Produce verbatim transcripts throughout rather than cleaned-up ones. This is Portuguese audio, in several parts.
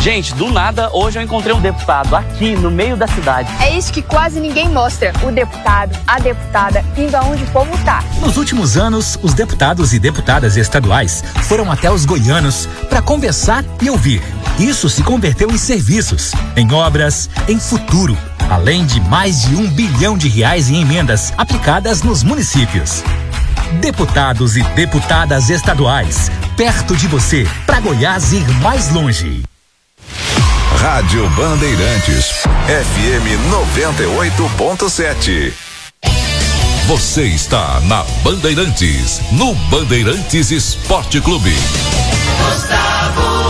Gente, do nada, hoje eu encontrei um deputado aqui no meio da cidade. É isso que quase ninguém mostra, o deputado, a deputada, indo aonde o povo tá. Nos últimos anos, os deputados e deputadas estaduais foram até os goianos para conversar e ouvir. Isso se converteu em serviços, em obras, em futuro, além de mais de um bilhão de reais em emendas aplicadas nos municípios. Deputados e deputadas estaduais, perto de você, para Goiás ir mais longe. Rádio Bandeirantes, F M noventa e oito ponto sete. Você está na Bandeirantes, no Bandeirantes Esporte Clube. Gustavo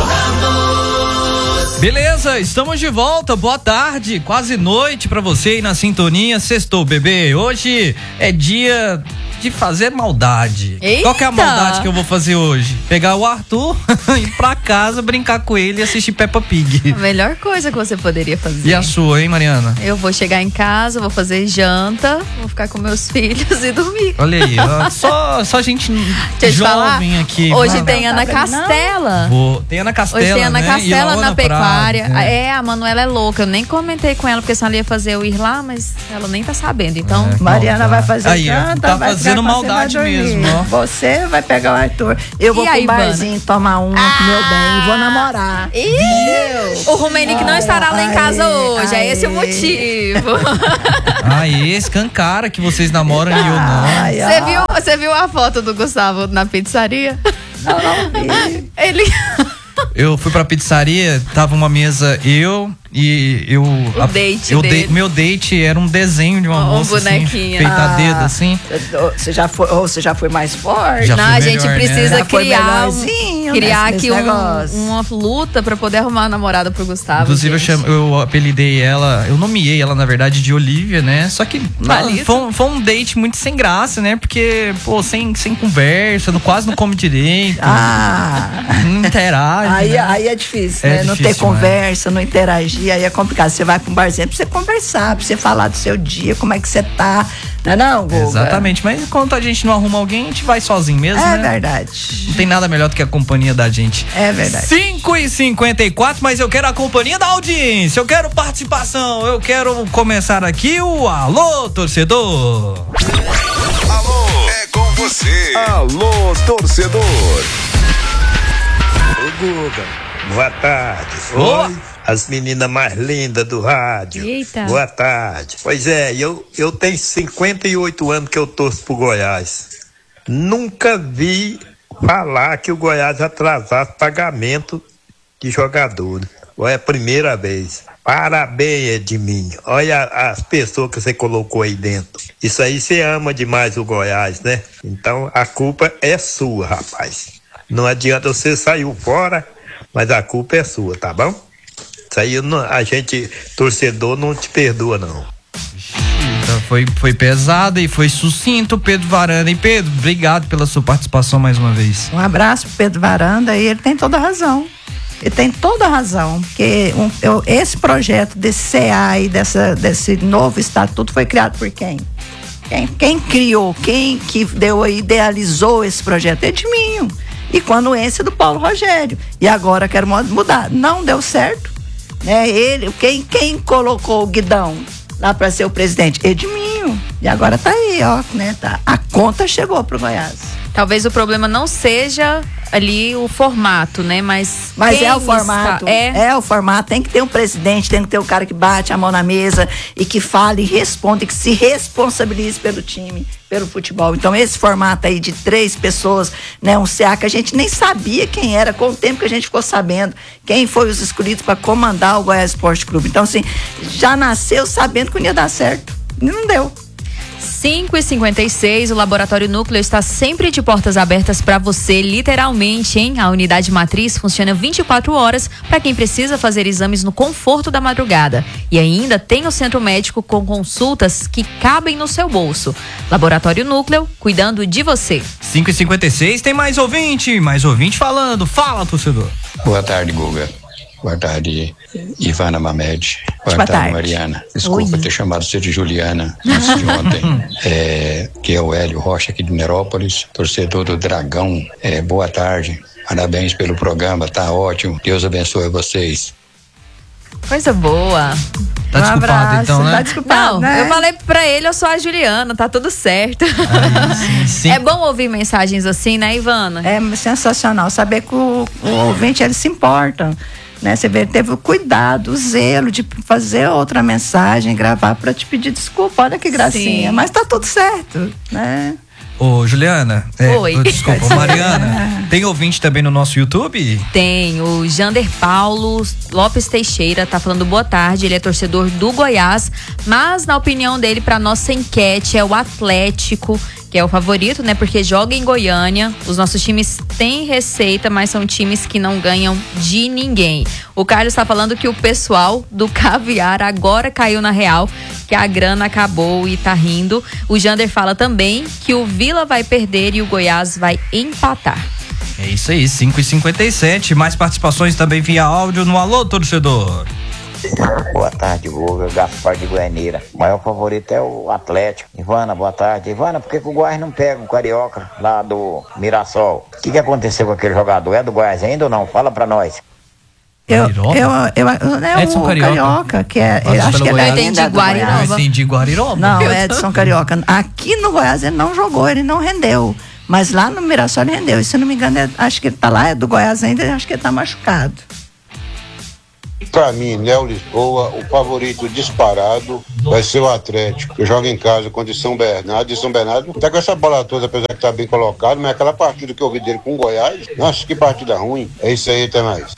Ramos. Beleza, estamos de volta. Boa tarde, quase noite pra você aí na sintonia. Sextou, bebê. Hoje é dia de fazer maldade. Eita. Qual que é a maldade que eu vou fazer hoje? Pegar o Arthur, ir pra casa, brincar com ele e assistir Peppa Pig. A melhor coisa que você poderia fazer. E a sua, hein, Mariana? Eu vou chegar em casa, vou fazer janta, vou ficar com meus filhos e dormir. Olha aí, ó, só, só gente jovem falar, aqui. Hoje mano. tem Ana Castela. Vou, tem Ana Castela, Hoje tem Ana né? Castela na pecuária. Prado, né? É, a Manuela é louca. Eu nem comentei com ela, porque senão ela ia fazer eu ir lá, mas ela nem tá sabendo. Então, É, Mariana vai fazer aí, janta, tá vai fazendo maldade mesmo, ó. Você vai pegar o Arthur. Eu vou E pro a barzinho tomar uma Ah. com meu bem. Vou namorar. Ih, o Rumenique não estará lá em casa Ai, hoje. ai. É esse o motivo. Aí, escancara que vocês namoram e eu não. Ai, Você viu, você viu a foto do Gustavo na pizzaria? Não, não vi. Ele. Eu fui pra pizzaria, tava uma mesa, eu e eu. O a, date eu dele. De, meu date era um desenho de uma Um moça bonequinho. assim, feita a Ah. dedo assim. Você já foi, ou você já foi mais forte? Já Não, foi a gente melhor, né? precisa Já foi criar, um, melhorzinho criar nesse- aqui nesse um- negócio. uma luta pra poder arrumar uma namorada pro Gustavo. Inclusive eu, gente. chamo, eu apelidei ela, eu nomeei ela na verdade de Olivia, né? Só que Palito. não, foi, um- foi um date muito sem graça, né? Porque, pô, sem, sem conversa, não, quase não come direito, Ah, não interage. aí, né? aí é difícil, É né? Não difícil ter conversa, não interagir, aí é complicado. Você vai pra um barzinho pra você conversar, pra você falar do seu dia, como é que você tá. Não é não, Guga? Exatamente, mas enquanto a gente não arruma alguém, a gente vai sozinho mesmo, É né? verdade. Não tem nada melhor do que a companhia da gente. É verdade. cinco e cinquenta e quatro, mas eu quero a companhia da audiência, eu quero participação, eu quero começar aqui o Alô, torcedor. Alô, é com você. Alô, torcedor. Ô Guga, boa tarde. Boa. Oi, as meninas mais lindas do rádio. Eita. Boa tarde. Pois é, eu, eu tenho cinquenta e oito anos que eu torço pro Goiás. Nunca vi falar que o Goiás atrasasse pagamento de jogadores. É a primeira vez. Parabéns, Edminho. Olha as pessoas que você colocou aí dentro. Isso aí você ama demais o Goiás, né? Então a culpa é sua, rapaz. Não adianta você sair fora, mas a culpa é sua, tá bom? Isso aí não- a gente, torcedor, não te perdoa, não. Então, Foi, foi pesado e foi sucinto, Pedro Varanda. E Pedro, obrigado pela sua participação mais uma vez. Um abraço pro Pedro Varanda, e ele tem toda a razão. Ele tem toda a razão, porque um- eu- esse projeto desse C A e dessa, desse novo estatuto foi criado por quem? Quem, quem criou, quem que deu, idealizou esse projeto? Edminho. E quando esse do Paulo Rogério. E agora quero mo- mudar. Não deu certo. Né? Ele, quem, quem colocou o Guidão lá para ser o presidente? Edminho. E agora tá aí, ó, né? Tá. A conta chegou pro Goiás. Talvez o problema não seja ali o formato, né? Mas. Mas quem é o formato. está- é. É o formato. Tem que ter um presidente, tem que ter o cara que bate a mão na mesa e que fale e responda, e que se responsabilize pelo time, pelo futebol. Então, esse formato aí de três pessoas, né? Um C A que a gente nem sabia quem era, com o tempo que a gente ficou sabendo quem foi os escolhidos para comandar o Goiás Esporte Clube. Então, assim, já nasceu sabendo que não ia dar certo. E não deu. cinco e cinquenta e seis, o Laboratório Núcleo está sempre de portas abertas para você, literalmente, hein? A unidade matriz funciona vinte e quatro horas para quem precisa fazer exames no conforto da madrugada. E ainda tem o centro médico com consultas que cabem no seu bolso. Laboratório Núcleo, cuidando de você. cinco e cinquenta e seis, tem mais ouvinte, mais ouvinte falando. Fala, torcedor. Boa tarde, Guga. Boa tarde, Ivana Mamed. Boa, Boa tarde, tarde. Mariana. Desculpa Oi. ter chamado você de Juliana antes de ontem. É, que é o Hélio Rocha aqui de Nerópolis, torcedor do Dragão. É, boa tarde. Parabéns pelo programa, tá ótimo. Deus abençoe vocês. Coisa boa. Tá Um desculpado abraço, então, né? Tá desculpado, Não, né? eu falei pra ele, eu sou a Juliana, tá tudo certo. Ah, sim, sim. É bom ouvir mensagens assim, né, Ivana? É sensacional saber que o, o ouvinte, eles se importam, né? Você vê, teve o cuidado, o zelo de fazer outra mensagem, gravar para te pedir desculpa, olha que gracinha, Sim. mas tá tudo certo, né? Ô, Juliana. É, Oi. ô, desculpa, Mariana. Tem ouvinte também no nosso YouTube? Tem o Jander Paulo Lopes Teixeira, tá falando boa tarde, ele é torcedor do Goiás, mas na opinião dele, pra nossa enquete, é o Atlético, que é o favorito, né? Porque joga em Goiânia, os nossos times têm receita, mas são times que não ganham de ninguém. O Carlos tá falando que o pessoal do caviar agora caiu na real, que a grana acabou e tá rindo. O Jander fala também que o Vila vai perder e o Goiás vai empatar. É isso aí, cinco e cinquenta e sete. Mais participações também via áudio no Alô Torcedor. Boa tarde, Guga, Gaspar de Goianeira. O maior favorito é o Atlético. Ivana, boa tarde. Ivana, por que, que o Goiás não pega o Carioca lá do Mirassol? O que, que aconteceu com aquele jogador? É do Goiás ainda ou não? Fala pra nós. Eu, eu, eu, eu, é Edson o Carioca. Carioca, que é, Nossa, eu acho pelo que ele Goiás. é Eu entendi ainda do Guariroba. Goiás. Eu entendi Guariroba. Não, é Edson Carioca. Aqui no Goiás ele não jogou, ele não rendeu. Mas lá no Mirassol ele rendeu. E se não me engano, é, acho que ele tá lá, é do Goiás ainda, acho que ele tá machucado. Pra mim, Neo Lisboa, o favorito disparado vai ser o Atlético, que joga em casa contra o São Bernardo. E São Bernardo tá com essa bola toda, apesar de estar bem colocado, mas aquela partida que eu vi dele com o Goiás, nossa, que partida ruim. É isso aí, até mais.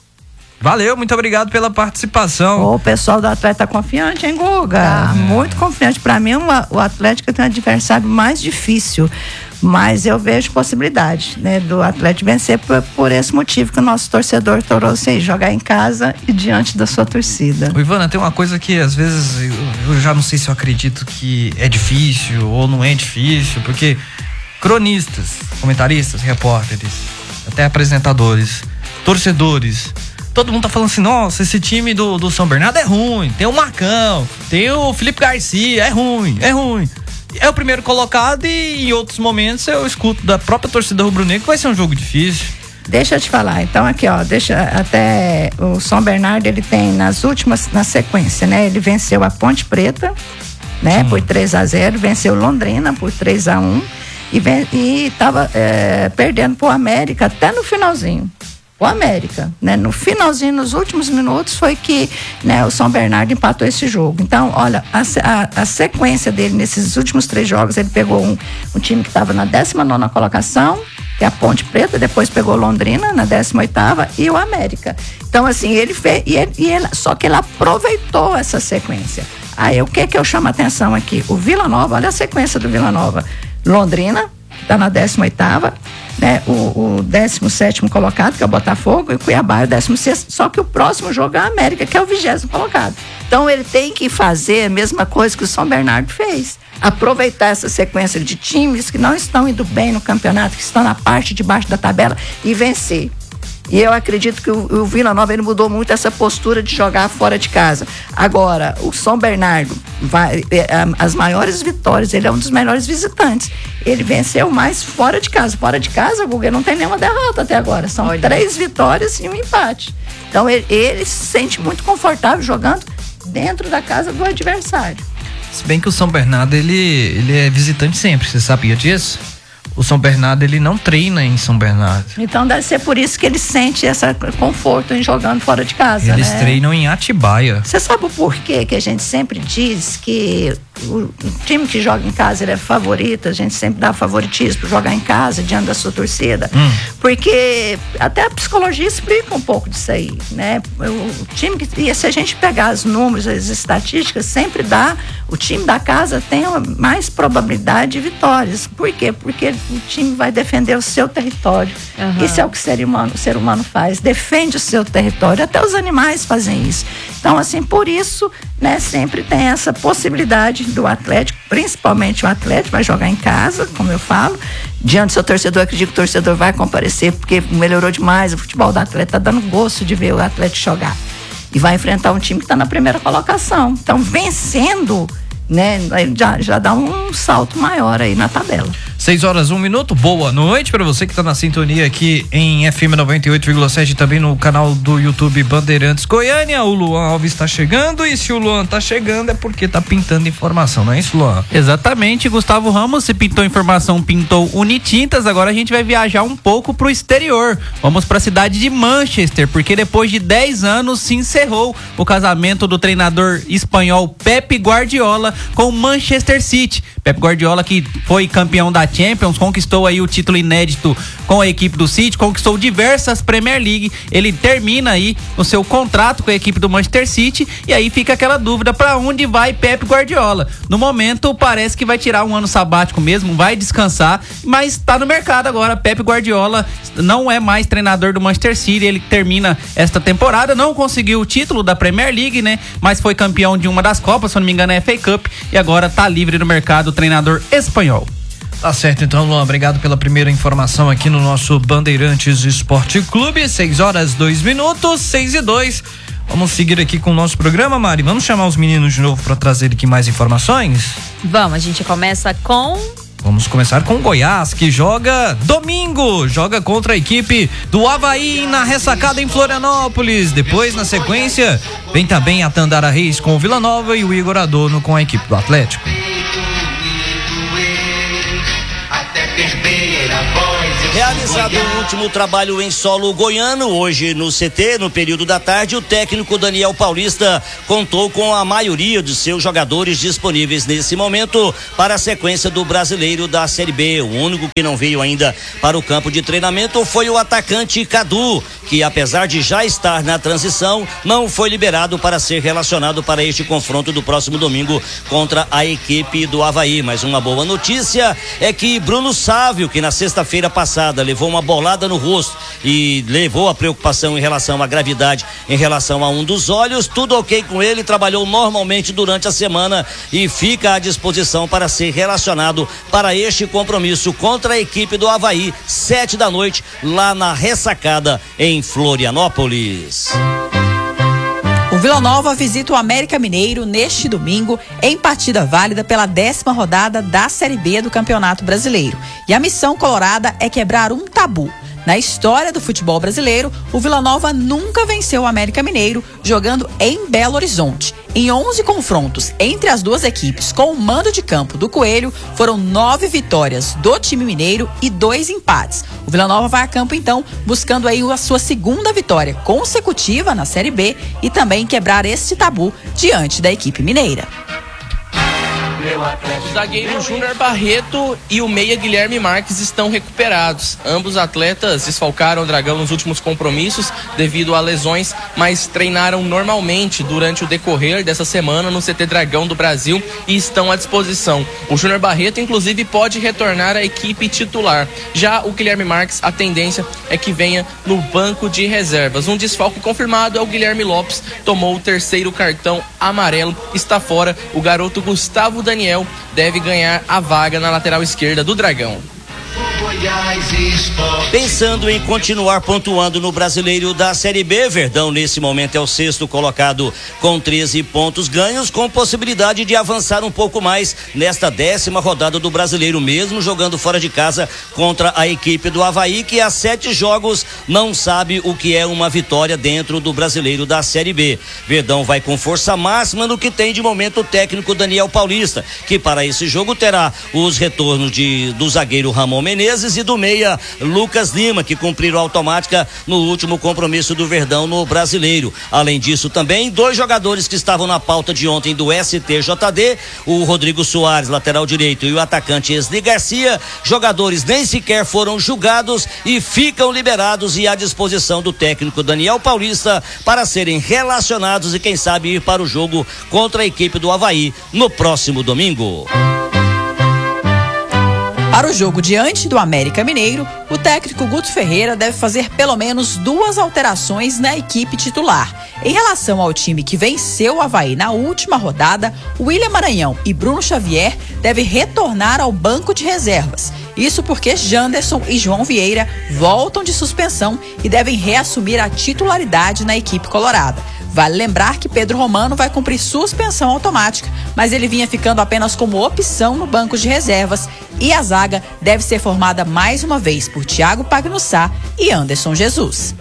Valeu, muito obrigado pela participação. O pessoal do Atlético tá confiante, hein, Guga? Ah. Muito confiante. Pra mim, uma, o Atlético tem um adversário mais difícil. Mas eu vejo possibilidade, né, do Atlético vencer por, por esse motivo que o nosso torcedor trouxe aí, jogar em casa e diante da sua torcida. Ô, Ivana, tem uma coisa que às vezes eu, eu já não sei se eu acredito que é difícil ou não é difícil, porque cronistas, comentaristas, repórteres, até apresentadores, torcedores, todo mundo tá falando assim, nossa, esse time do, do São Bernardo é ruim, tem o Marcão, tem o Felipe Garcia, é ruim, é ruim. É o primeiro colocado e em outros momentos eu escuto da própria torcida rubro-negra que vai ser um jogo difícil. Deixa eu te falar, então aqui ó, deixa até o São Bernardo, ele tem nas últimas, na sequência, né, ele venceu a Ponte Preta, né, Sim. por três a zero, venceu Londrina por três a um e, ven- e tava é, perdendo pro América até no finalzinho. O América, né? No finalzinho, nos últimos minutos, foi que, né, o São Bernardo empatou esse jogo. Então, olha, a, a, a sequência dele nesses últimos três jogos, ele pegou um, um time que estava na décima nona colocação, que é a Ponte Preta, depois pegou Londrina na décima oitava e o América. Então, assim, ele fez, e ele, e ele, só que ele aproveitou essa sequência. Aí, o que que eu chamo a atenção aqui? O Vila Nova, olha a sequência do Vila Nova. Londrina, que está na décima oitava, né, o, o décimo sétimo colocado, que é o Botafogo, e o Cuiabá é o décimo sexto, só que o próximo jogo é a América, que é o vigésimo colocado. Então ele tem que fazer a mesma coisa que o São Bernardo fez, aproveitar essa sequência de times que não estão indo bem no campeonato, que estão na parte de baixo da tabela e vencer. E eu acredito que o, o Vila Nova, ele mudou muito essa postura de jogar fora de casa. Agora, o São Bernardo, vai, é, as maiores vitórias, ele é um dos melhores visitantes. Ele venceu mais fora de casa. Fora de casa, o Guga não tem nenhuma derrota até agora. São Olha. três vitórias e um empate. Então, ele, ele se sente muito confortável jogando dentro da casa do adversário. Se bem que o São Bernardo, ele, ele é visitante sempre, você sabia disso? O São Bernardo, ele não treina em São Bernardo. Então deve ser por isso que ele sente esse conforto em jogando fora de casa, Eles né? treinam em Atibaia. Você sabe o porquê que a gente sempre diz que o time que joga em casa, ele é favorito, a gente sempre dá favoritismo para jogar em casa, diante da sua torcida. Hum. Porque até a psicologia explica um pouco disso aí, né? O time que, e se a gente pegar os números, as estatísticas, sempre dá, o time da casa tem mais probabilidade de vitórias. Por quê? Porque o time vai defender o seu território. Uhum. Isso é o que o ser humano, o ser humano faz, defende o seu território, até os animais fazem isso. Então, assim, por isso, né, sempre tem essa possibilidade do Atlético, principalmente o Atlético vai jogar em casa, como eu falo, diante do seu torcedor. Eu acredito que o torcedor vai comparecer, porque melhorou demais, o futebol do Atlético tá dando gosto de ver o Atlético jogar. E vai enfrentar um time que está na primeira colocação. Então, vencendo, né, já, já dá um salto maior aí na tabela. seis horas, um minuto. Boa noite para você que tá na sintonia aqui em F M noventa e oito vírgula sete, também no canal do YouTube Bandeirantes Goiânia. O Luan Alves tá chegando, e se o Luan tá chegando é porque tá pintando informação, não é isso, Luan? Exatamente, Gustavo Ramos, se pintou informação, pintou Unitintas. Agora a gente vai viajar um pouco pro exterior. Vamos pra cidade de Manchester, porque depois de dez anos se encerrou o casamento do treinador espanhol Pep Guardiola com o Manchester City. Pep Guardiola, que foi campeão da Champions, conquistou aí o título inédito com a equipe do City, conquistou diversas Premier League. Ele termina aí o seu contrato com a equipe do Manchester City, e aí fica aquela dúvida: para onde vai Pep Guardiola? No momento parece que vai tirar um ano sabático mesmo, vai descansar, mas tá no mercado agora. Pep Guardiola não é mais treinador do Manchester City, ele termina esta temporada, não conseguiu o título da Premier League, né? Mas foi campeão de uma das Copas, se não me engano é a F A Cup, e agora tá livre no mercado o treinador espanhol. Tá certo, então, Luan, obrigado pela primeira informação aqui no nosso Bandeirantes Esporte Clube. seis horas, dois minutos, seis e dois. Vamos seguir aqui com o nosso programa, Mari. Vamos chamar os meninos de novo para trazer aqui mais informações? Vamos, a gente começa com... Vamos começar com o Goiás, que joga domingo, joga contra a equipe do Avaí na Ressacada em Florianópolis. Depois, na sequência, vem também a Tandara Reis com o Vila Nova e o Igor Adorno com a equipe do Atlético. Realizado o último trabalho em solo goiano, hoje no C T, no período da tarde, o técnico Daniel Paulista contou com a maioria de seus jogadores disponíveis nesse momento para a sequência do Brasileiro da Série B. O único que não veio ainda para o campo de treinamento foi o atacante Cadu, que apesar de já estar na transição, não foi liberado para ser relacionado para este confronto do próximo domingo contra a equipe do Avaí. Mas uma boa notícia é que Bruno Sávio, que na sexta-feira passada levou uma bolada no rosto e levou a preocupação em relação à gravidade em relação a um dos olhos, tudo ok com ele, trabalhou normalmente durante a semana e fica à disposição para ser relacionado para este compromisso contra a equipe do Avaí, sete da noite, lá na Ressacada em Florianópolis. O Vila Nova visita o América Mineiro neste domingo em partida válida pela décima rodada da Série B do Campeonato Brasileiro. E a missão colorada é quebrar um tabu. Na história do futebol brasileiro, o Vila Nova nunca venceu o América Mineiro jogando em Belo Horizonte. Em onze confrontos entre as duas equipes com o mando de campo do Coelho, foram nove vitórias do time mineiro e dois empates. O Vila Nova vai a campo então buscando aí a sua segunda vitória consecutiva na Série B e também quebrar este tabu diante da equipe mineira. O zagueiro Júnior Barreto e o meia Guilherme Marques estão recuperados. Ambos atletas desfalcaram o Dragão nos últimos compromissos devido a lesões, mas treinaram normalmente durante o decorrer dessa semana no C T Dragão do Brasil e estão à disposição. O Júnior Barreto, inclusive, pode retornar à equipe titular. Já o Guilherme Marques, a tendência é que venha no banco de reservas. Um desfalque confirmado é o Guilherme Lopes, tomou o terceiro cartão amarelo, está fora. O garoto Gustavo Daniel deve ganhar a vaga na lateral esquerda do Dragão. Pensando em continuar pontuando no Brasileiro da Série B, Verdão nesse momento é o sexto colocado com treze pontos ganhos, com possibilidade de avançar um pouco mais nesta décima rodada do Brasileiro, mesmo jogando fora de casa contra a equipe do Avaí, que há sete jogos não sabe o que é uma vitória dentro do Brasileiro da Série B. Verdão vai com força máxima no que tem de momento o técnico Daniel Paulista, que para esse jogo terá os retornos de, do zagueiro Ramon Menezes e do meia Lucas Lima, que cumpriram automática no último compromisso do Verdão no Brasileiro. Além disso, também dois jogadores que estavam na pauta de ontem do S T J D, o Rodrigo Soares, lateral direito, e o atacante Esli Garcia, jogadores nem sequer foram julgados e ficam liberados e à disposição do técnico Daniel Paulista para serem relacionados e quem sabe ir para o jogo contra a equipe do Avaí no próximo domingo. Para o jogo diante do América Mineiro, o técnico Guto Ferreira deve fazer pelo menos duas alterações na equipe titular. Em relação ao time que venceu o Avaí na última rodada, William Maranhão e Bruno Xavier devem retornar ao banco de reservas. Isso porque Janderson e João Vieira voltam de suspensão e devem reassumir a titularidade na equipe colorada. Vale lembrar que Pedro Romano vai cumprir suspensão automática, mas ele vinha ficando apenas como opção no banco de reservas e a zaga deve ser formada mais uma vez por Thiago Pagnussá e Anderson Jesus.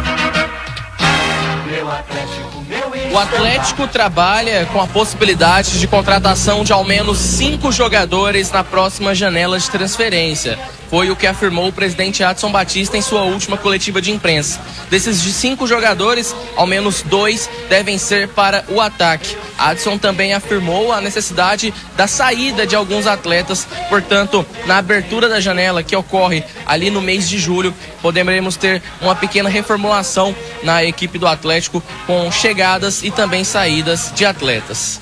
O Atlético trabalha com a possibilidade de contratação de ao menos cinco jogadores na próxima janela de transferência. Foi o que afirmou o presidente Adson Batista em sua última coletiva de imprensa. Desses de cinco jogadores, ao menos dois devem ser para o ataque. Adson também afirmou a necessidade da saída de alguns atletas. Portanto, na abertura da janela, que ocorre ali no mês de julho, poderemos ter uma pequena reformulação na equipe do Atlético, com chegadas e também saídas de atletas.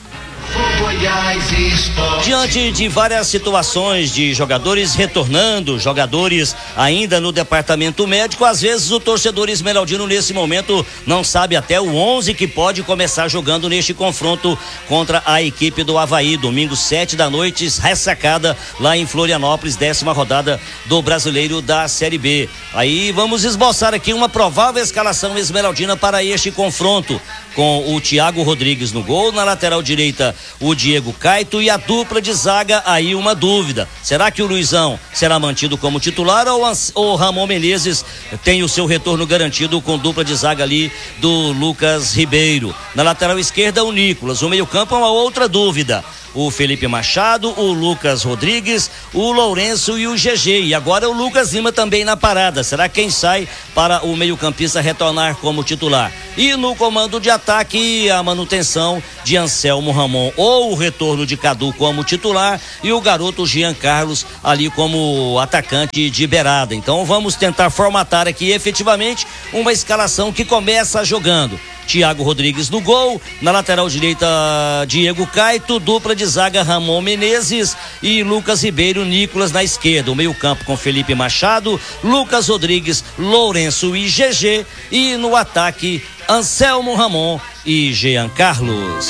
Diante de várias situações de jogadores retornando, jogadores ainda no departamento médico, às vezes o torcedor esmeraldino nesse momento não sabe até o onze que pode começar jogando neste confronto contra a equipe do Avaí, domingo sete da noite, ressacada lá em Florianópolis, décima rodada do Brasileiro da Série B. Aí vamos esboçar aqui uma provável escalação esmeraldina para este confronto, com o Thiago Rodrigues no gol, na lateral direita o Diego Caito e a dupla de zaga. Aí uma dúvida: será que o Luizão será mantido como titular ou o Ramon Menezes tem o seu retorno garantido com dupla de zaga ali do Lucas Ribeiro? Na lateral esquerda o Nicolas. O meio-campo é uma outra dúvida: o Felipe Machado, o Lucas Rodrigues, o Lourenço e o G G. E agora o Lucas Lima também na parada. Será quem sai para o meio-campista retornar como titular? E no comando de ataque, a manutenção de Anselmo Ramon ou o retorno de Cadu como titular e o garoto Jean Carlos ali como atacante de beirada. Então vamos tentar formatar aqui efetivamente uma escalação que começa jogando Thiago Rodrigues no gol, na lateral direita Diego Caito, dupla de zaga Ramon Menezes e Lucas Ribeiro, Nicolas na esquerda. O meio campo com Felipe Machado, Lucas Rodrigues, Lourenço e G G, e no ataque Anselmo Ramon e Jean Carlos.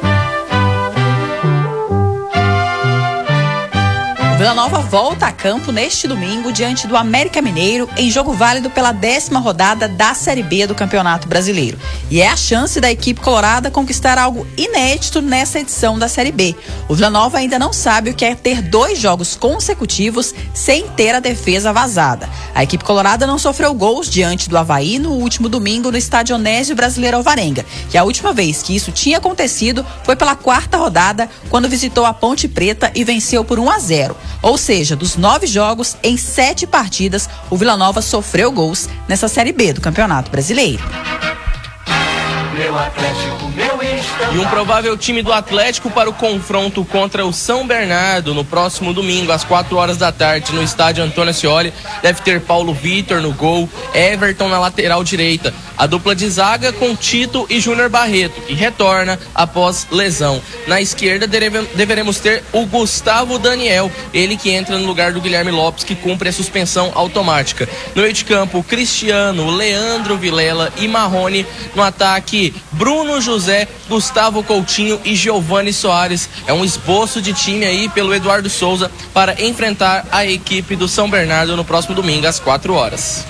Vila Nova volta a campo neste domingo diante do América Mineiro em jogo válido pela décima rodada da Série B do Campeonato Brasileiro. E é a chance da equipe colorada conquistar algo inédito nessa edição da Série B. O Vila Nova ainda não sabe o que é ter dois jogos consecutivos sem ter a defesa vazada. A equipe colorada não sofreu gols diante do Avaí no último domingo no estádio Onésio Brasileiro Alvarenga. E a última vez que isso tinha acontecido foi pela quarta rodada, quando visitou a Ponte Preta e venceu por um a zero. Ou seja, dos nove jogos, em sete partidas, o Vila Nova sofreu gols nessa Série B do Campeonato Brasileiro. Meu Atlético, meu e um provável time do Atlético para o confronto contra o São Bernardo no próximo domingo, às quatro horas da tarde, no estádio Antônio Ascioli. Deve ter Paulo Vitor no gol, Everton na lateral direita. A dupla de zaga com Tito e Júnior Barreto, que retorna após lesão. Na esquerda deveremos ter o Gustavo Daniel, ele que entra no lugar do Guilherme Lopes, que cumpre a suspensão automática. No meio de campo, Cristiano, Leandro Vilela e Marrone. No ataque, Bruno José, Gustavo Coutinho e Giovani Soares. É um esboço de time aí pelo Eduardo Souza para enfrentar a equipe do São Bernardo no próximo domingo às quatro horas.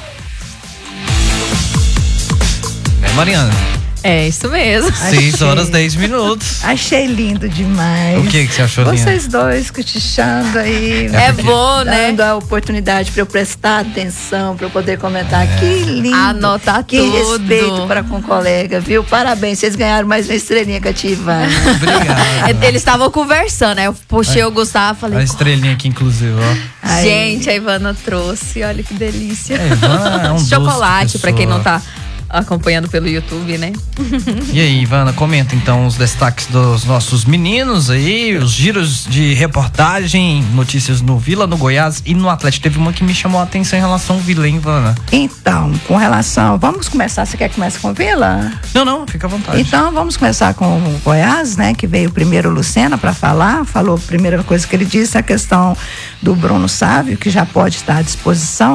É, Mariana. É isso mesmo. seis horas, dez minutos. Achei lindo demais. O que que você achou, Linha? Vocês dois cochichando aí. É bom, né? Dando a oportunidade para eu prestar atenção, para eu poder comentar. É. Que lindo. Anotar que tudo. Que respeito para com o colega, viu? Parabéns, vocês ganharam mais uma estrelinha cativa. Obrigado. Eles estavam conversando, né? Eu puxei o Gustavo e falei... A estrelinha aqui, inclusive, ó. Aí. Gente, a Ivana trouxe, olha que delícia. É, Ivana é um chocolate, para quem não tá acompanhando pelo YouTube, né? E aí, Ivana, comenta então os destaques dos nossos meninos aí, os giros de reportagem, notícias no Vila, no Goiás e no Atlético. Teve uma que me chamou a atenção em relação ao Vila, hein, Ivana? Então, com relação, vamos começar, você quer que comece com o Vila? Não, não, fica à vontade. Então, vamos começar com o Goiás, né, que veio primeiro o Lucena para falar, falou a primeira coisa que ele disse, a questão do Bruno Sávio, que já pode estar à disposição.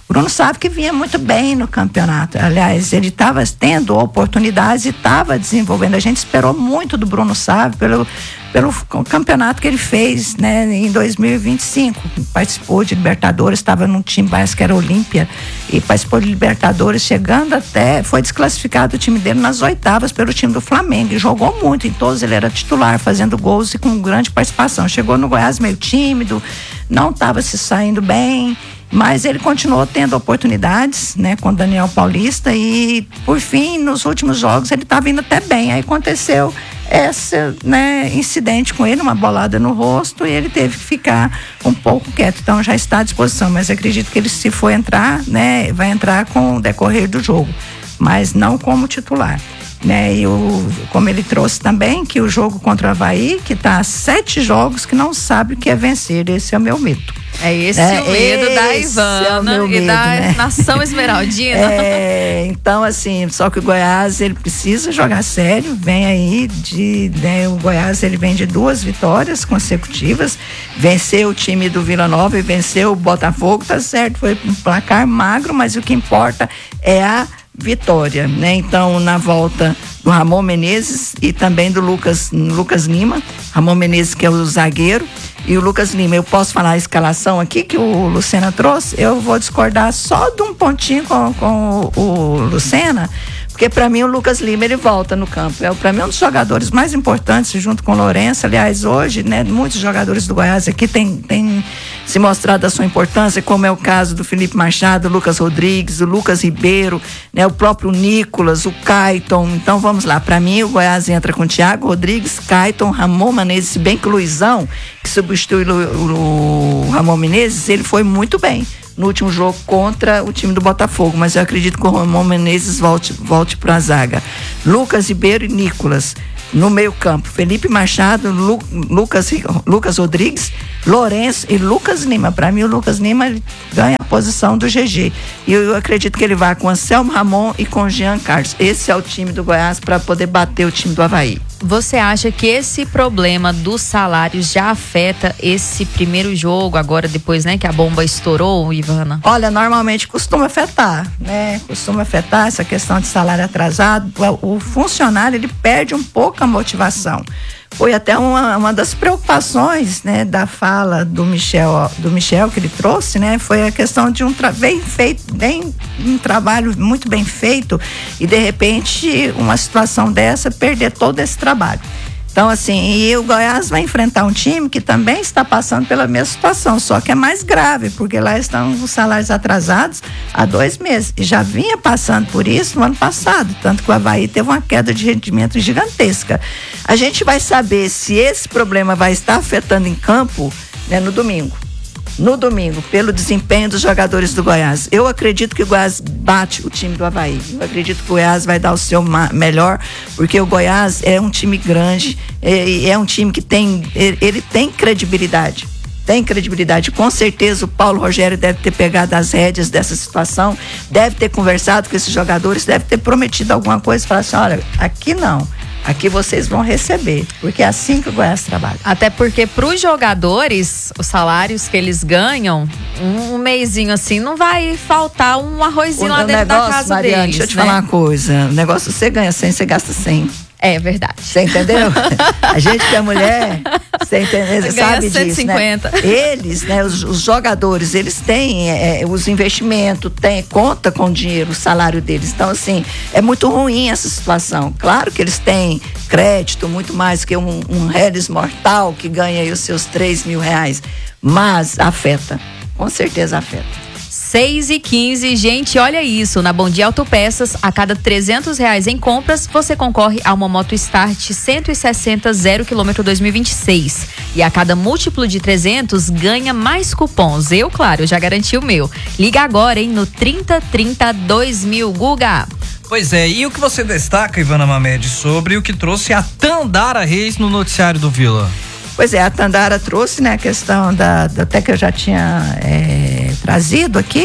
Bruno sabe que vinha muito bem no campeonato. Aliás, ele estava tendo oportunidades e estava desenvolvendo. A gente esperou muito do Bruno Sávio pelo, pelo campeonato que ele fez, né, em dois mil e vinte e cinco. Participou de Libertadores, estava num time, parece que era Olímpia, e participou de Libertadores, chegando até, foi desclassificado o time dele nas oitavas pelo time do Flamengo, e jogou muito em todos, ele era titular, fazendo gols e com grande participação. Chegou no Goiás meio tímido, não estava se saindo bem, mas ele continuou tendo oportunidades, né, com o Daniel Paulista, e por fim, nos últimos jogos ele estava indo até bem. Aí aconteceu esse, né, incidente com ele, uma bolada no rosto, e ele teve que ficar um pouco quieto. Então já está à disposição, mas acredito que ele, se for entrar, né, vai entrar com o decorrer do jogo, mas não como titular. Né, e o, como ele trouxe também, que o jogo contra o Avaí, que está a sete jogos, que não sabe o que é vencer. Esse é o meu mito. É esse é, o medo da Ivana é o e medo, da né? Nação Esmeraldina. É, então, assim, só que o Goiás, ele precisa jogar sério, vem aí de, né, o Goiás, ele vem de duas vitórias consecutivas, venceu o time do Vila Nova e venceu o Botafogo, tá certo, foi um placar magro, mas o que importa é a vitória, né? Então, na volta do Ramon Menezes e também do Lucas, Lucas Lima, Ramon Menezes, que é o zagueiro, e o Lucas Lima. Eu posso falar a escalação aqui que o Lucena trouxe? Eu vou discordar só de um pontinho com, com o, o Lucena, porque para mim o Lucas Lima, ele volta no campo. É para mim um dos jogadores mais importantes, junto com o Lourenço. Aliás, hoje, né, muitos jogadores do Goiás aqui têm tem se mostrado a sua importância, como é o caso do Felipe Machado, o Lucas Rodrigues, o Lucas Ribeiro, né, o próprio Nicolas, o Caiton. Então vamos lá, para mim o Goiás entra com Thiago Rodrigues, Caiton, Ramon Menezes, se bem que o Luizão, que substitui o, o, o Ramon Menezes, ele foi muito bem no último jogo contra o time do Botafogo, mas eu acredito que o Ramon Menezes volte, volte para a zaga. Lucas Ribeiro e Nicolas no meio campo, Felipe Machado, Lu, Lucas, Lucas Rodrigues, Lourenço e Lucas Lima. Para mim o Lucas Lima, ele ganha a posição do G G, e eu, eu acredito que ele vai com Anselmo Ramon e com Jean Carlos. Esse é o time do Goiás para poder bater o time do Avaí. Você acha que esse problema dos salários já afeta esse primeiro jogo agora, depois, né, que a bomba estourou, Ivana? Olha, normalmente costuma afetar, né? Costuma afetar essa questão de salário atrasado. O, o funcionário, ele perde um pouco a motivação. Foi até uma, uma das preocupações, né, da fala do Michel, do Michel que ele trouxe, né, foi a questão de um tra- bem feito, bem, um trabalho muito bem feito, e de repente uma situação dessa perder todo esse trabalho. Então, assim, e o Goiás vai enfrentar um time que também está passando pela mesma situação, só que é mais grave, porque lá estão os salários atrasados há dois meses. E já vinha passando por isso no ano passado, tanto que o Avaí teve uma queda de rendimento gigantesca. A gente vai saber se esse problema vai estar afetando em campo, né, no domingo. No domingo, pelo desempenho dos jogadores do Goiás. Eu acredito que o Goiás bate o time do Avaí. Eu acredito que o Goiás vai dar o seu ma- melhor, porque o Goiás é um time grande, é, é um time que tem, ele, ele tem credibilidade. Tem credibilidade. Com certeza o Paulo Rogério deve ter pegado as rédeas dessa situação, deve ter conversado com esses jogadores, deve ter prometido alguma coisa e falar assim, olha, aqui não. Aqui vocês vão receber, porque é assim que o Goiás trabalha. Até porque para os jogadores, os salários que eles ganham, um, um mêsinho assim, não vai faltar um arrozinho o, lá o dentro negócio, da casa Mariana, deles, deixa eu te né? falar uma coisa, o negócio você ganha cem, você gasta cem. É verdade. Você entendeu? A gente que é mulher, você entendeu? Sabe cento e disso, cinquenta. né? Eles, né, os, os jogadores, eles têm é, os investimentos, tem, conta com o dinheiro, o salário deles. Então, assim, é muito ruim essa situação. Claro que eles têm crédito, muito mais que um, um Reles mortal que ganha aí os seus três mil reais, mas afeta, com certeza afeta. seis e quinze, gente, olha isso, na Bom Dia Autopeças, a cada trezentos reais em compras, você concorre a uma Moto Start cento e sessenta zero quilômetro dois mil e vinte e seis. E a cada múltiplo de trezentos, ganha mais cupons. Eu, claro, eu já garanti o meu. Liga agora, hein, no trinta trinta dois mil, Guga. Pois é, e o que você destaca, Ivana Mamed, sobre o que trouxe a Tandara Reis no noticiário do Vila? Pois é, a Tandara trouxe, né, a questão da, da até que eu já tinha é, trazido aqui,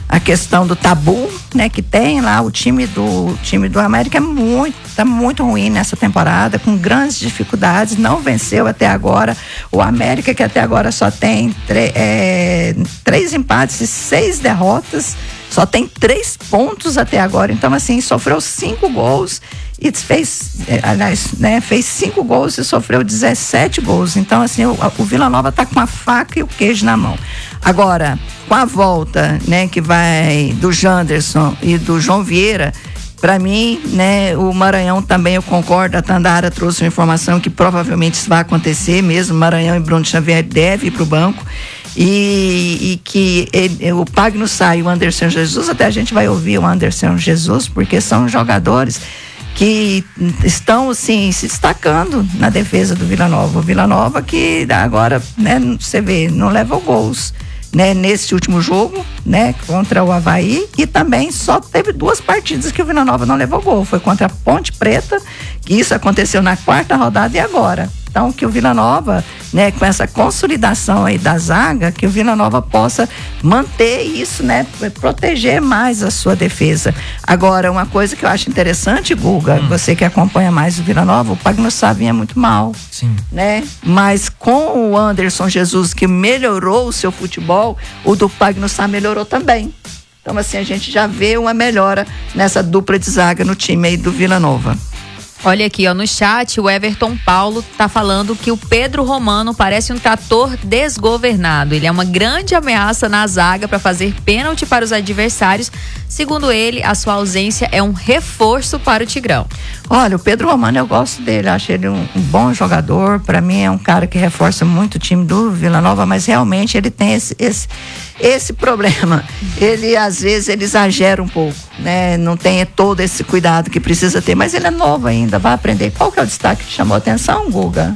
a questão do tabu, né, que tem lá. O time do o time do América é muito, tá muito ruim nessa temporada, com grandes dificuldades, não venceu até agora. O América, que até agora só tem tre- é, três empates e seis derrotas, só tem três pontos até agora. Então, assim, sofreu cinco gols e fez, aliás, né, fez cinco gols e sofreu dezessete gols. Então, assim, o, o Vila Nova tá com a faca e o queijo na mão. Agora, com a volta, né, que vai do Janderson e do João Vieira, para mim, né, o Maranhão também, eu concordo, a Tandara trouxe uma informação que provavelmente isso vai acontecer mesmo. Maranhão e Bruno Xavier devem ir para o banco. E, e que ele, o Pagno sai e o Anderson Jesus, até a gente vai ouvir o Anderson Jesus, porque são jogadores que estão, assim, se destacando na defesa do Vila Nova. O Vila Nova que agora, né, você vê, não leva gols, né, nesse último jogo, né, contra o Avaí, e também só teve duas partidas que o Vila Nova não levou gol. Foi contra a Ponte Preta, que isso aconteceu na quarta rodada, e agora. Então, que o Vila Nova, né, com essa consolidação aí da zaga, que o Vila Nova possa manter isso, né, proteger mais a sua defesa. Agora, uma coisa que eu acho interessante, Guga, hum. você que acompanha mais o Vila Nova, o Pagnussá vinha muito mal. Sim. Né? Mas com o Anderson Jesus, que melhorou o seu futebol, o do Pagnussá melhorou também. Então, assim, a gente já vê uma melhora nessa dupla de zaga no time aí do Vila Nova. Olha aqui, ó, no chat, o Everton Paulo tá falando que o Pedro Romano parece um trator desgovernado. Ele é uma grande ameaça na zaga para fazer pênalti para os adversários. Segundo ele, a sua ausência é um reforço para o Tigrão. Olha, o Pedro Romano, eu gosto dele, acho ele um, um bom jogador. Para mim é um cara que reforça muito o time do Vila Nova, mas realmente ele tem esse, esse, esse problema. Ele, às vezes, ele exagera um pouco, né? Não tem todo esse cuidado que precisa ter, mas ele é novo ainda, vai aprender. Qual que é o destaque que chamou a atenção, Guga?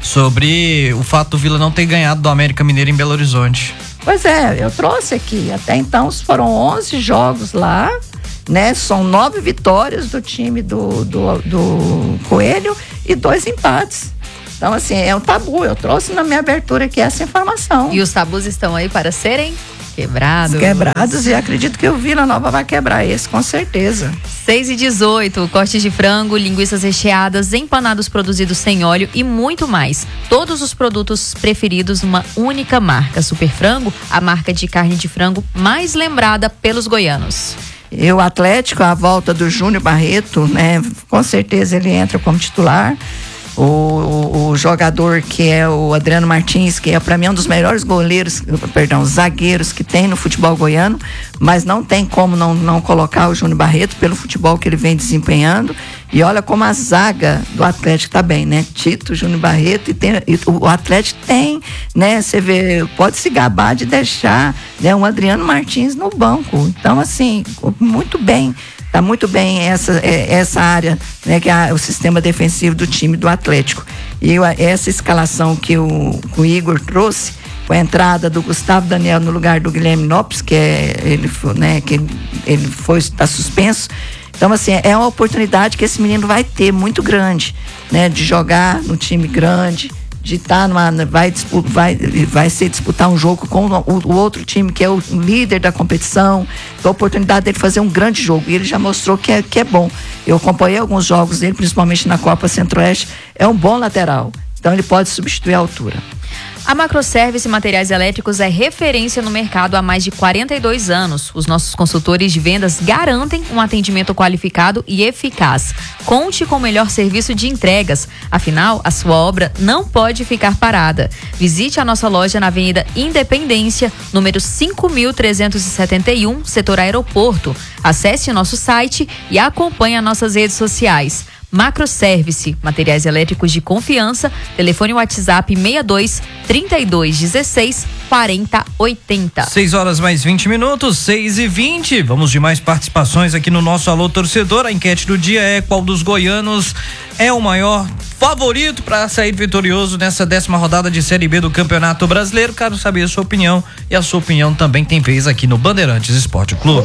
Sobre o fato do Vila não ter ganhado do América Mineiro em Belo Horizonte. Pois é, eu trouxe aqui. Até então foram onze jogos lá, né? São nove vitórias do time do, do, do Coelho e dois empates. Então, assim, é um tabu. Eu trouxe na minha abertura aqui essa informação. E os tabus estão aí para serem quebrados. Quebrados, e acredito que o Vila Nova vai quebrar esse, com certeza. seis e dezoito, cortes de frango, linguiças recheadas, empanados produzidos sem óleo e muito mais. Todos os produtos preferidos numa única marca. Super Frango, a marca de carne de frango mais lembrada pelos goianos. E o Atlético, a volta do Júnior Barreto, né? Com certeza ele entra como titular. O, o, o jogador que é o Adriano Martins, que é para mim um dos melhores goleiros, perdão, zagueiros que tem no futebol goiano, mas não tem como não, não colocar o Júnior Barreto pelo futebol que ele vem desempenhando. E olha como a zaga do Atlético tá bem, né? Tito, Júnior Barreto, e, tem, e o Atlético tem, né? Você vê, pode se gabar de deixar, né, um Adriano Martins no banco. Então, assim, muito bem. Tá muito bem essa, essa área, né, que é o sistema defensivo do time do Atlético. E essa escalação que o, o Igor trouxe, com a entrada do Gustavo Daniel no lugar do Guilherme Lopes, que é ele, né, que ele, ele foi está suspenso. Então, assim, é uma oportunidade que esse menino vai ter muito grande, né, de jogar no time grande, de estar numa, vai, vai, vai ser disputar um jogo com o, o outro time que é o líder da competição. Então, a oportunidade dele fazer um grande jogo, e ele já mostrou que é, que é bom. Eu acompanhei alguns jogos dele, principalmente na Copa Centro-Oeste. É um bom lateral, então ele pode substituir a altura. A Macroservice Materiais Elétricos é referência no mercado há mais de quarenta e dois anos. Os nossos consultores de vendas garantem um atendimento qualificado e eficaz. Conte com o melhor serviço de entregas. Afinal, a sua obra não pode ficar parada. Visite a nossa loja na Avenida Independência, número cinco mil trezentos e setenta e um, setor Aeroporto. Acesse nosso site e acompanhe as nossas redes sociais. Macroservice, materiais elétricos de confiança, telefone WhatsApp seis dois, trinta e dois, dezesseis, quarenta, oitenta. seis horas mais vinte minutos, seis e vinte. Vamos de mais participações aqui no nosso Alô Torcedor. A enquete do dia é: qual dos goianos é o maior favorito para sair vitorioso nessa décima rodada de Série B do Campeonato Brasileiro? Quero saber a sua opinião, e a sua opinião também tem vez aqui no Bandeirantes Esporte Clube.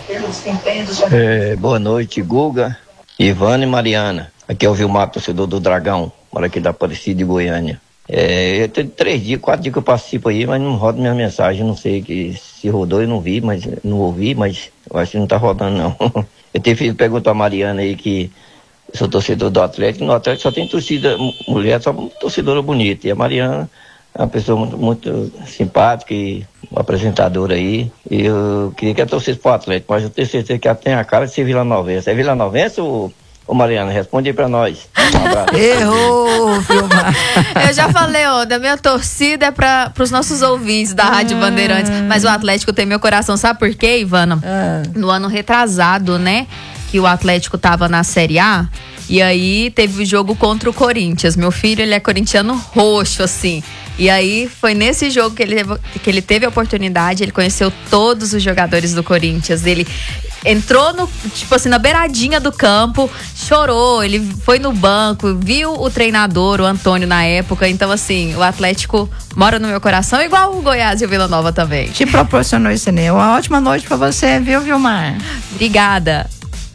É, boa noite, Guga, Ivana e Mariana. Aqui é o Vilmar, torcedor do Dragão, mora aqui da Aparecida de Goiânia. É, eu tenho três dias, quatro dias que eu participo aí, mas não roda minha mensagem, não sei que se rodou, eu não vi, mas não ouvi, mas eu acho que não tá rodando não. Eu tive perguntar a Mariana aí que eu sou torcedor do Atlético, no Atlético só tem torcida, mulher, só torcedora bonita, e a Mariana é uma pessoa muito, muito simpática e uma apresentadora aí, e eu queria que ela torcesse pro Atlético, mas eu tenho certeza que ela tem a cara de ser vilanovense. É vilanovense ou... Ô Mariana, responde aí pra nós. Um abraço. Errou, Vilmar. Eu já falei, ó, da minha torcida é para os nossos ouvintes da Rádio Bandeirantes, mas o Atlético tem meu coração, sabe por quê, Ivana? Ah. No ano retrasado, né, que o Atlético tava na Série A, e aí teve o jogo contra o Corinthians. Meu filho, ele é corintiano roxo, assim. E aí foi nesse jogo que ele, que ele teve a oportunidade, ele conheceu todos os jogadores do Corinthians, ele entrou no, tipo assim, na beiradinha do campo, chorou, ele foi no banco, viu o treinador, o Antônio na época, então assim, o Atlético mora no meu coração, igual o Goiás e o Vila Nova também. Te proporcionou isso, né? Uma ótima noite pra você, viu, Vilmar? Obrigada.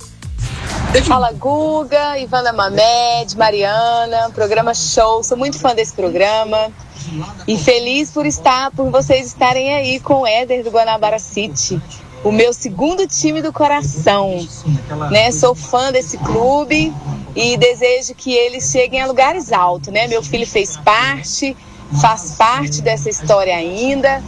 Fala Guga, Ivana Mamed, Mariana, programa show, sou muito fã desse programa e feliz por estar, por vocês estarem aí com o Éder do Guanabara City, o meu segundo time do coração, né? Sou fã desse clube e desejo que eles cheguem a lugares altos, né? Meu filho fez parte, faz parte dessa história ainda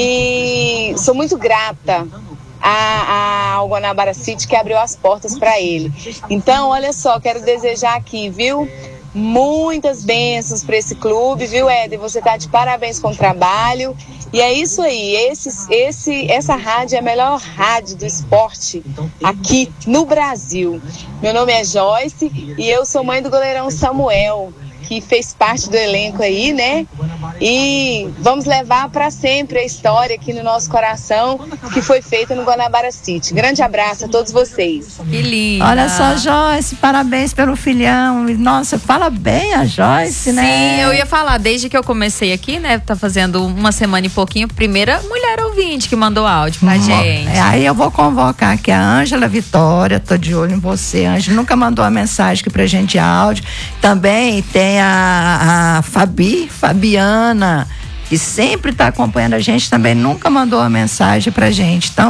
e sou muito grata A, a, ao Guanabara City que abriu as portas para ele. Então, olha só, quero desejar aqui, viu? Muitas bênçãos para esse clube, viu, Éder? Você tá de parabéns com o trabalho. E é isso aí, esse, esse, essa rádio é a melhor rádio do esporte aqui no Brasil. Meu nome é Joyce e eu sou mãe do goleirão Samuel, que fez parte do elenco aí, né? E vamos levar para sempre a história aqui no nosso coração que foi feita no Guanabara City. Grande abraço a todos vocês. Que lindo. Olha só, Joyce, parabéns pelo filhão. Nossa, fala bem a Joyce, né? Sim, eu ia falar, desde que eu comecei aqui, né? Tá fazendo uma semana e pouquinho, primeira mulher ouvinte que mandou áudio pra hum, gente. É, aí eu vou convocar aqui a Ângela Vitória, tô de olho em você, Ângela. Nunca mandou uma mensagem aqui pra gente de áudio. Também tem a, a Fabi, Fabiana, que sempre está acompanhando a gente, também nunca mandou uma mensagem pra gente. Então,